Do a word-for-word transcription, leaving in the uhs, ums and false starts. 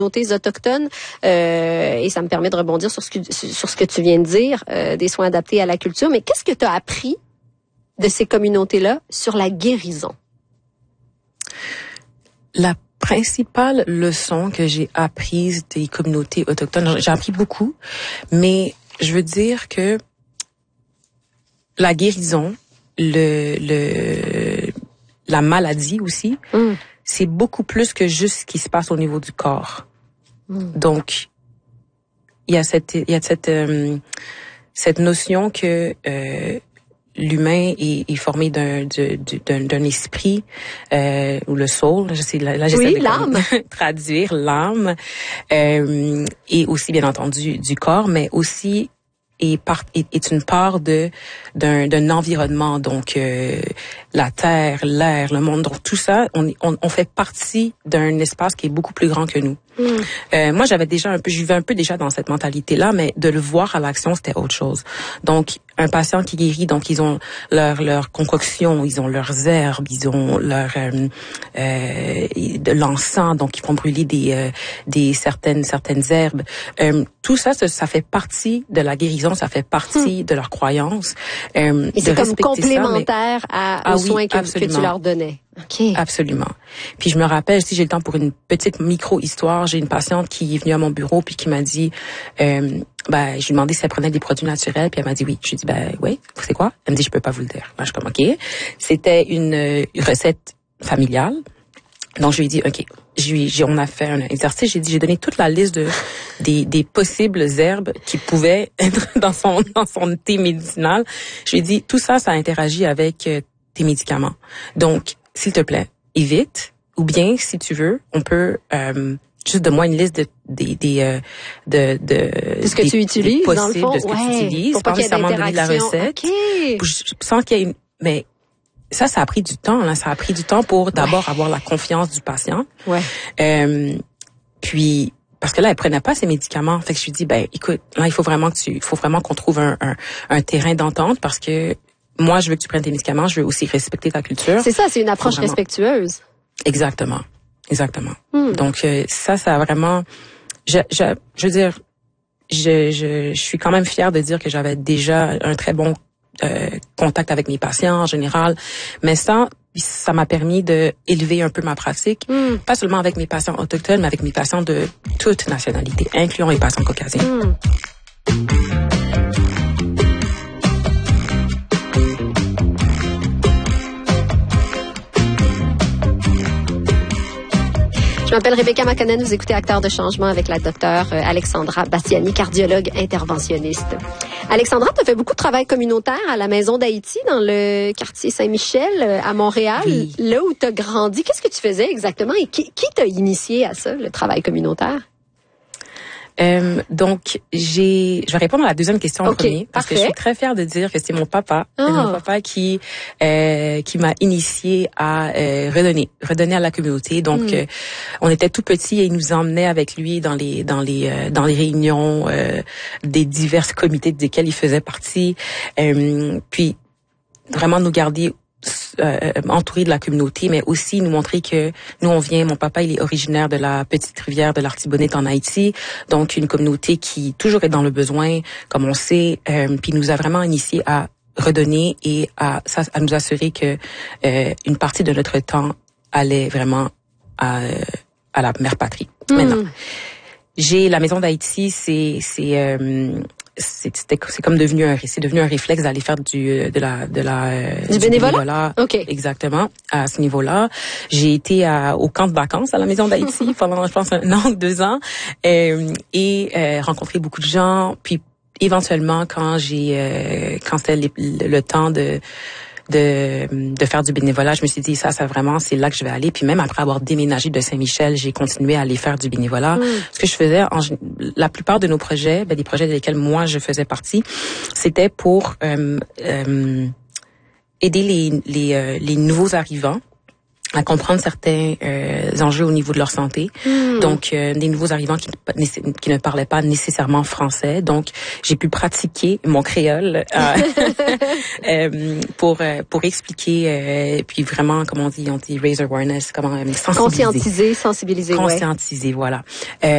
communautés autochtones euh, et ça me permet de rebondir sur ce que, sur ce que tu viens de dire, euh, des soins adaptés à la culture. Mais qu'est-ce que tu as appris de ces communautés-là sur la guérison? La principale leçon que j'ai apprise des communautés autochtones, j'ai appris beaucoup, mais je veux dire que la guérison, le, le la maladie aussi, mm. c'est beaucoup plus que juste ce qui se passe au niveau du corps. Mm. Donc, il y a cette, il y a cette, euh, cette notion que euh, l'humain est, est formé d'un, d'un, d'un esprit euh, ou le soul. Je sais, là, là j'essaie oui, de l'âme. traduire l'âme euh, et aussi bien entendu du corps, mais aussi est, part, est, est une part de d'un, d'un environnement, donc euh, la terre, l'air, le monde, donc tout ça, on, on, on fait partie d'un espace qui est beaucoup plus grand que nous. Mm. Euh, moi, j'avais déjà un peu, je vivais un peu déjà dans cette mentalité-là, mais de le voir à l'action, c'était autre chose. Donc, un patient qui guérit, donc ils ont leur leur concoction, ils ont leurs herbes, ils ont leur euh, euh, de l'encens, donc ils font brûler des euh, des certaines certaines herbes. Euh, tout ça, ça, ça fait partie de la guérison, ça fait partie mm. de leur croyance. Euh, Et c'est comme complémentaire ça, mais... à, aux ah, soins oui, que, que tu leur donnais. Okay. Absolument. Puis je me rappelle, si j'ai le temps pour une petite micro-histoire, j'ai une patiente qui est venue à mon bureau puis qui m'a dit, euh, ben, je lui ai demandé si elle prenait des produits naturels puis elle m'a dit oui. Je lui ai dit, ben oui, c'est quoi? Elle me dit, je peux pas vous le dire. Ben, je suis comme, OK. C'était une, une recette familiale. Donc je lui ai dit, OK. Je lui, j'ai, on a fait un exercice. J'ai dit, j'ai donné toute la liste de des, des possibles herbes qui pouvaient être dans son dans son thé médicinal. Je lui ai dit, tout ça, ça interagit avec euh, tes médicaments. Donc s'il te plaît, évite, ou bien, si tu veux, on peut euh, juste donne-moi une liste de des des euh, de de de ce que des, tu utilises possibles, dans le fond, de ce que ouais, tu utilises, pour pas pas qu'il y ait nécessairement donner la recette, okay. sans qu'il y ait une, mais ça, ça a pris du temps. Là, ça a pris du temps pour d'abord ouais. avoir la confiance du patient. Ouais. Euh, puis parce que là, elle prenait pas ses médicaments. Fait que je lui dis, ben, écoute, là, il faut vraiment que tu, il faut vraiment qu'on trouve un un, un terrain d'entente parce que moi, je veux que tu prennes tes médicaments, je veux aussi respecter ta culture. C'est ça, c'est une approche vraiment... respectueuse. Exactement, exactement. Hmm. Donc euh, ça, ça a vraiment, je, je, je veux dire, je, je, je suis quand même fière de dire que j'avais déjà un très bon euh, contact avec mes patients en général, mais ça, ça m'a permis de élever un peu ma pratique, hmm. pas seulement avec mes patients autochtones, mais avec mes patients de toute nationalité, incluant les patients caucasiens. Hmm. Je m'appelle Rebecca Makonnen, vous écoutez Acteurs de changement avec la docteure Alexandra Bastiani, cardiologue interventionniste. Alexandra, tu as fait beaucoup de travail communautaire à la Maison d'Haïti, dans le quartier Saint-Michel, à Montréal, oui. Là où tu as grandi. Qu'est-ce que tu faisais exactement et qui, qui t'a initié à ça, le travail communautaire? Euh, donc, j'ai, je vais répondre à la deuxième question en okay, premier parce parfait. que je suis très fière de dire que c'est mon papa, oh. c'est mon papa qui euh, qui m'a initié à euh, redonner, redonner à la communauté. Donc, mm. euh, on était tout petits et il nous emmenait avec lui dans les dans les euh, dans les réunions euh, des divers comités desquels il faisait partie. Euh, puis vraiment nous garder Euh, entouré de la communauté, mais aussi nous montrer que nous, on vient, mon papa, il est originaire de la petite rivière de l'Artibonite en Haïti, donc une communauté qui toujours est dans le besoin, comme on sait, euh, puis nous a vraiment initié à redonner et à, à nous assurer que euh, une partie de notre temps allait vraiment à, à la mère patrie. Mmh. Maintenant, j'ai la Maison d'Haïti, c'est c'est euh, c'est c'est c'est comme devenu un c'est devenu un réflexe d'aller faire du de la de la du, du bénévolat. bénévolat. OK. Exactement, à ce niveau-là. J'ai été à, au camp de vacances à la Maison d'Haïti pendant je pense un an ou deux ans euh, et euh, rencontré beaucoup de gens, puis éventuellement quand j'ai euh, quand c'était le, le temps de de de faire du bénévolat, je me suis dit ça ça vraiment c'est là que je vais aller. Puis même après avoir déménagé de Saint-Michel, j'ai continué à aller faire du bénévolat. Mm. Ce que je faisais en, la plupart de nos projets, ben des projets desquels moi je faisais partie, c'était pour euh, euh, aider les les euh, les nouveaux arrivants à comprendre certains euh, enjeux au niveau de leur santé. Mm. Donc, euh, des nouveaux arrivants qui, qui ne parlaient pas nécessairement français. Donc, j'ai pu pratiquer mon créole euh, euh, pour euh, pour expliquer, euh, puis vraiment, comment on dit, on dit raise awareness, comment euh, sensibiliser. Conscientiser, sensibiliser, Conscientiser, ouais. voilà. Euh,